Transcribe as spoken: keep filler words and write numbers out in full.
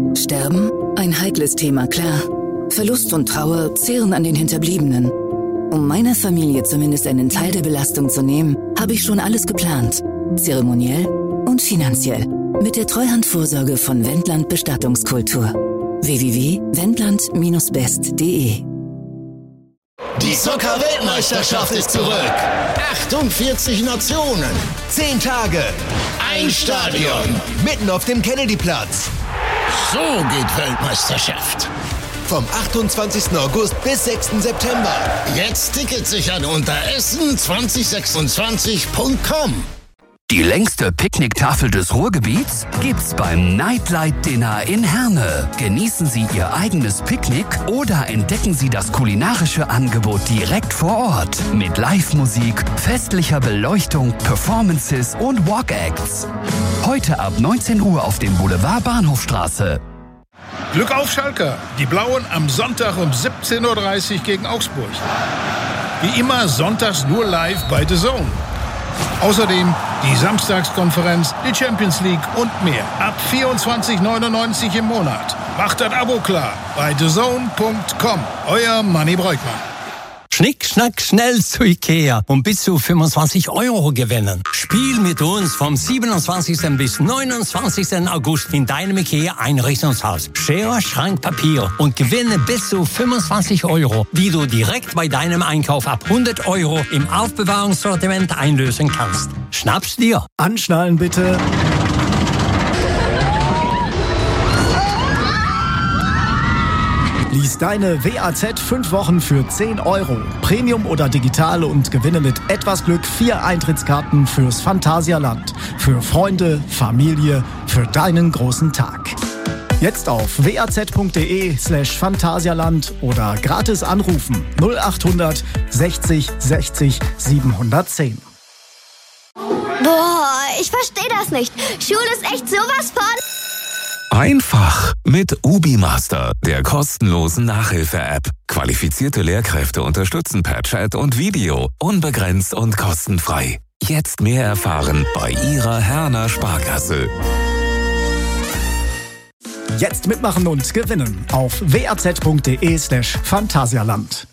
Sterben? Ein heikles Thema, klar. Verlust und Trauer zehren an den Hinterbliebenen. Um meiner Familie zumindest einen Teil der Belastung zu nehmen, habe ich schon alles geplant. Zeremoniell und finanziell. Mit der Treuhandvorsorge von Wendland Bestattungskultur. w w w punkt wendland Bindestrich best punkt de Die Soccer-Weltmeisterschaft ist zurück. achtundvierzig Nationen, zehn Tage, ein Stadion, mitten auf dem Kennedy-Platz. So geht Weltmeisterschaft. Vom achtundzwanzigsten August bis sechsten September. Jetzt Tickets sichern unter essen zwanzig sechsundzwanzig punkt com. Die längste Picknicktafel des Ruhrgebiets gibt's beim Nightlight Dinner in Herne. Genießen Sie Ihr eigenes Picknick oder entdecken Sie das kulinarische Angebot direkt vor Ort. Mit Live-Musik, festlicher Beleuchtung, Performances und Walk-Acts. Heute ab neunzehn Uhr auf dem Boulevard Bahnhofstraße. Glück auf, Schalker! Die Blauen am Sonntag um siebzehn Uhr dreißig gegen Augsburg. Wie immer sonntags nur live bei The Zone. Außerdem die Samstagskonferenz, die Champions League und mehr. Ab vierundzwanzig neunundneunzig im Monat. Macht das Abo klar bei the zone punkt com. Euer Manni Breukmann. Schnick, schnack, schnell zu Ikea und bis zu fünfundzwanzig Euro gewinnen. Spiel mit uns vom siebenundzwanzigsten bis neunundzwanzigsten August in deinem Ikea-Einrichtungshaus. Schere, Schrank, Papier und gewinne bis zu fünfundzwanzig Euro, die du direkt bei deinem Einkauf ab hundert Euro im Aufbewahrungssortiment einlösen kannst. Schnapp's dir. Anschnallen bitte. Lies deine W A Z fünf Wochen für zehn Euro. Premium oder digital und gewinne mit etwas Glück vier Eintrittskarten fürs Phantasialand. Für Freunde, Familie, für deinen großen Tag. Jetzt auf waz.de slash Phantasialand oder gratis anrufen null achthundert sechzig sechzig siebenhundertzehn. Boah, ich verstehe das nicht. Schule ist echt sowas von... Einfach mit UbiMaster, der kostenlosen Nachhilfe-App. Qualifizierte Lehrkräfte unterstützen per Chat und Video, unbegrenzt und kostenfrei. Jetzt mehr erfahren bei Ihrer Herner Sparkasse. Jetzt mitmachen und gewinnen auf waz.de slash Phantasialand.